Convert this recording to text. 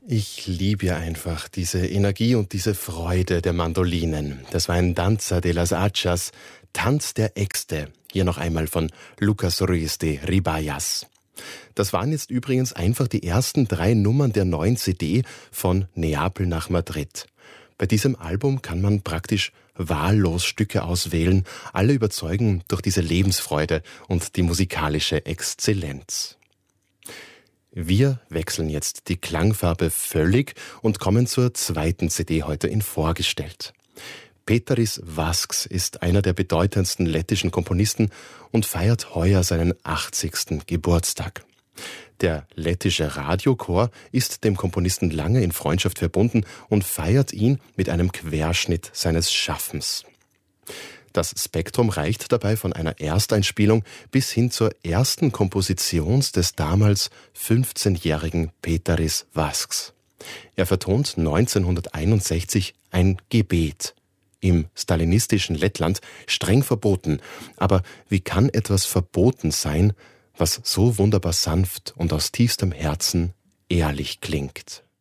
Ich liebe ja einfach diese Energie und diese Freude der Mandolinen. Das war ein Danza de las Hachas, Tanz der Äxte. Hier noch einmal von Lucas Ruiz de Ribayas. Das waren jetzt übrigens einfach die ersten 3 Nummern der neuen CD von Neapel nach Madrid. Bei diesem Album kann man praktisch wahllos Stücke auswählen. Alle überzeugen durch diese Lebensfreude und die musikalische Exzellenz. Wir wechseln jetzt die Klangfarbe völlig und kommen zur zweiten CD heute in Vorgestellt. Peteris Vasks ist einer der bedeutendsten lettischen Komponisten und feiert heuer seinen 80. Geburtstag. Der lettische Radiochor ist dem Komponisten lange in Freundschaft verbunden und feiert ihn mit einem Querschnitt seines Schaffens. Das Spektrum reicht dabei von einer Ersteinspielung bis hin zur ersten Komposition des damals 15-jährigen Peteris Vasks. Er vertont 1961 ein Gebet. Im stalinistischen Lettland streng verboten. Aber wie kann etwas verboten sein, was so wunderbar sanft und aus tiefstem Herzen ehrlich klingt?